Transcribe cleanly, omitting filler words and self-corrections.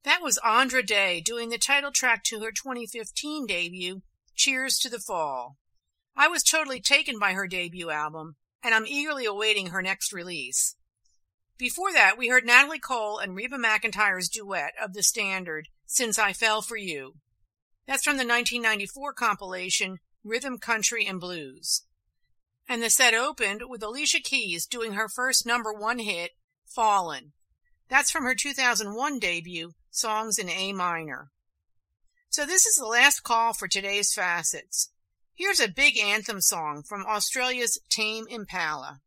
That was Andra Day doing the title track to her 2015 debut, Cheers to the Fall. I was totally taken by her debut album, and I'm eagerly awaiting her next release. Before that, we heard Natalie Cole and Reba McEntire's duet of the standard, Since I Fell for You. That's from the 1994 compilation, Rhythm, Country, and Blues. And the set opened with Alicia Keys doing her first #1 hit, Fallin'. That's from her 2001 debut, Songs in A Minor. So this is the last call for today's Facets. Here's a big anthem song from Australia's Tame Impala.